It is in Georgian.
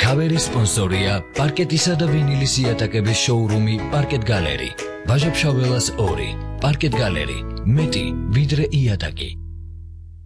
Cover sponsorია პარკეტისა და ვინილის იატაკების შოურუმი Parket Gallery. Ვაჟა-ფშაველას 2. Parket Gallery. მეტი ვიდრე იატაკი.